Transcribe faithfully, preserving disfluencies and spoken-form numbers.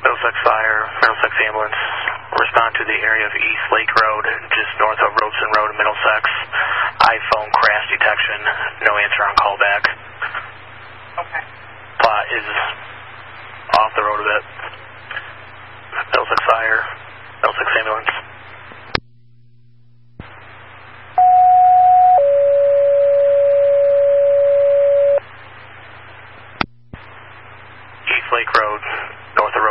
Middlesex Fire, Middlesex Ambulance, respond to the area of East Lake Road, just north of Robeson Road in Middlesex. iPhone crash detection, no answer on callback. Okay. Plot is off the road a bit. Middlesex Fire, Middlesex Ambulance. East Lake Road, north of